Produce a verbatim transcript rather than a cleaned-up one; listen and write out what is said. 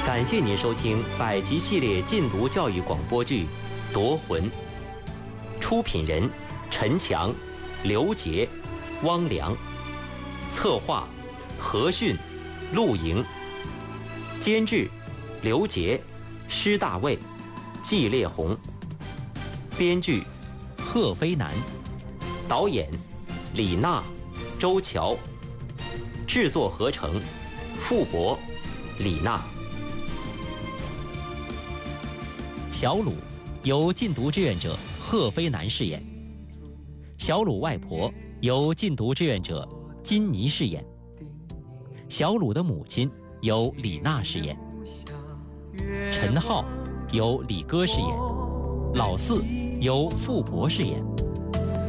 感谢您收听百集系列禁毒教育广播剧《夺魂》，出品人陈强、刘杰、汪良，策划何迅、陆莹，监制刘杰、施大卫、季烈红，编剧贺飞南，导演李娜、周乔，制作合成傅博、李娜。小鲁由禁毒志愿者贺飞南饰演，小鲁外婆由禁毒志愿者金妮饰演，小鲁的母亲由李娜饰演，陈浩由李哥饰演，老四由傅博饰演。